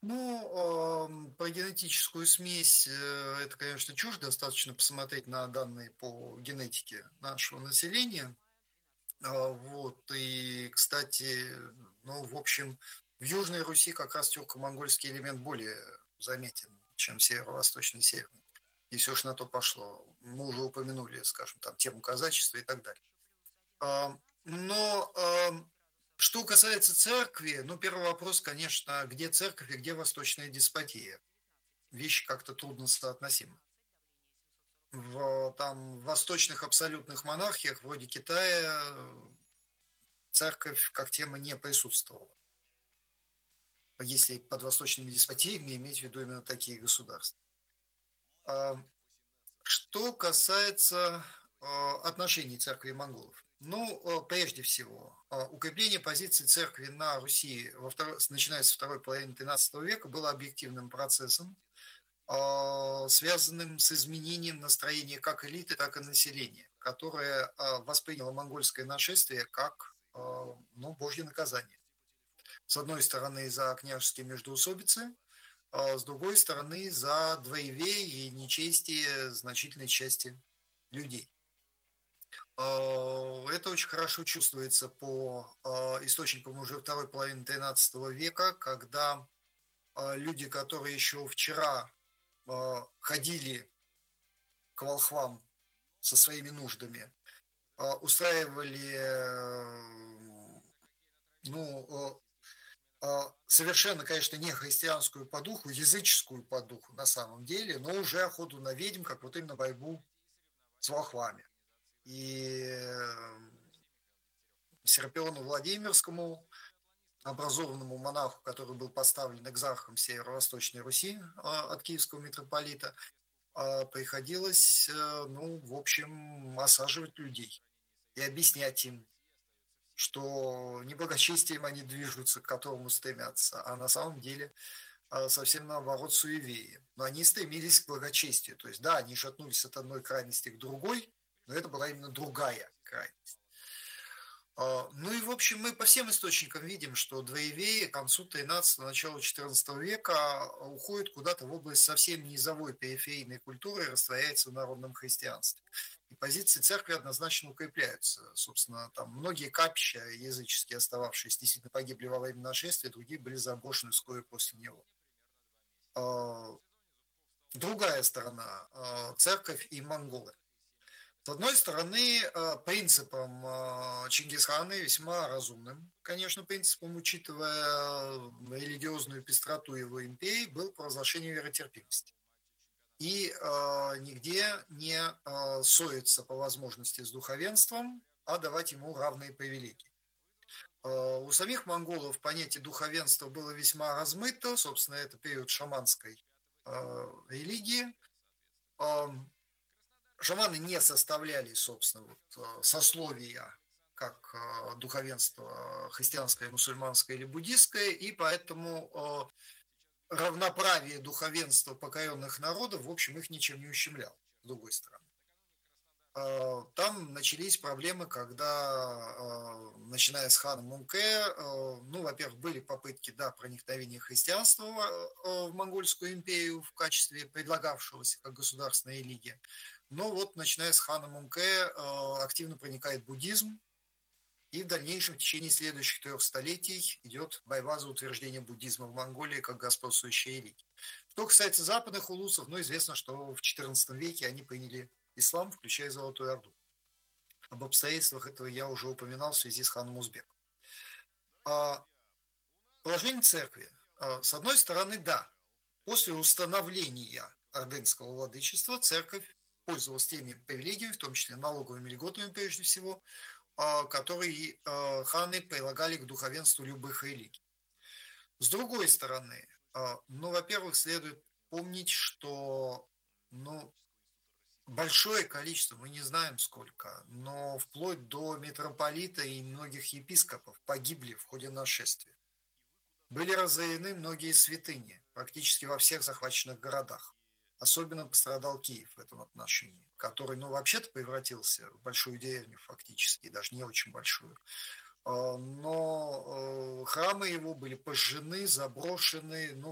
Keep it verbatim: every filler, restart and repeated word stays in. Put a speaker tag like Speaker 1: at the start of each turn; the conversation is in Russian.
Speaker 1: Ну, ам, про генетическую смесь, э, это, конечно, чушь. Достаточно посмотреть на данные по генетике нашего населения. А, вот, и, кстати, ну, в общем, в Южной Руси как раз тюрко-монгольский элемент более заметен, чем северо-восточный, северный. И все ж на то пошло. Мы уже упомянули, скажем, там, тему казачества и так далее. А, Но ам, что касается церкви, ну, первый вопрос, конечно, где церковь и где восточная деспотия? Вещи как-то трудно соотносимы. В там восточных абсолютных монархиях, вроде Китая, э, церковь как тема не присутствовала. Если под восточными деспотиями иметь в виду именно такие государства. А, Что касается а, отношений церкви и монголов. Ну, а, прежде всего, а, укрепление позиций церкви на Руси, во второй, начиная с второй половины тринадцатого века, было объективным процессом, а, связанным с изменением настроения как элиты, так и населения, которое а, восприняло монгольское нашествие как а, ну, божье наказание. С одной стороны, за княжеские междоусобицы, а с другой стороны, за двоевие и нечестие значительной части людей. А, Это очень хорошо чувствуется по а, источникам уже второй половины тринадцатого века, когда а, люди, которые еще вчера а, ходили к волхвам со своими нуждами, а, устраивали э, ну, э, э, совершенно, конечно, не христианскую по духу, языческую по духу на самом деле, но уже охоту на ведьм, как вот именно борьбу с волхвами. И э, Серапиону Владимирскому, образованному монаху, который был поставлен экзархом Северо-Восточной Руси а, от киевского митрополита, а, приходилось, э, ну, в общем, осаживать людей и объяснять им, что не благочестием они движутся, к которому стремятся, а на самом деле а, совсем наоборот суеверие. Но они стремились к благочестию. То есть, да, они шатнулись от одной крайности к другой, но это была именно другая крайность. А, Ну и, в общем, мы по всем источникам видим, что двоевее к концу тринадцатого, началу четырнадцатого века уходит куда-то в область совсем низовой периферийной культуры и растворяется в народном христианстве. И позиции церкви однозначно укрепляются. Собственно, там многие капища языческие, остававшиеся, действительно погибли во время нашествия, другие были заброшены вскоре после него. А, Другая сторона – а, церковь и монголы. С одной стороны, э, принципом э, Чингисхана весьма разумным, конечно, принципом, учитывая религиозную пестроту его империи, был провозглашение веротерпимости. И э, нигде не э, ссориться по возможности с духовенством, а давать ему равные привилегии. Э, у самих монголов понятие духовенства было весьма размыто, собственно, это период шаманской э, религии. Эм, Шаманы не составляли, собственно, вот, э, сословия, как э, духовенство христианское, мусульманское или буддистское, и поэтому э, равноправие духовенства покоренных народов, в общем, их ничем не ущемляло, с другой стороны. Э, Там начались проблемы, когда, э, начиная с хана Мунке, э, ну, во-первых, были попытки, да, проникновения христианства э, в Монгольскую империю в качестве предлагавшегося как государственная религия. Но вот, начиная с хана Мунке, э, активно проникает буддизм, и в дальнейшем, в течение следующих трех столетий, идет борьба за утверждение буддизма в Монголии как господствующей религии. Что касается западных улусов, ну, известно, что в четырнадцатом веке они приняли ислам, включая Золотую Орду. Об обстоятельствах этого я уже упоминал в связи с ханом Узбеком. А положение церкви. А, С одной стороны, да, после установления ордынского владычества церковь пользовалась теми привилегиями, в том числе налоговыми льготами прежде всего, а, которые а, ханы прилагали к духовенству любых религий. С другой стороны, а, ну, во-первых, следует помнить, что ну, большое количество, мы не знаем сколько, но вплоть до митрополита и многих епископов погибли в ходе нашествия. Были разорены многие святыни практически во всех захваченных городах. Особенно пострадал Киев в этом отношении, который, ну, вообще-то превратился в большую деревню фактически, даже не очень большую. А, Но э, храмы его были пожжены, заброшены, ну,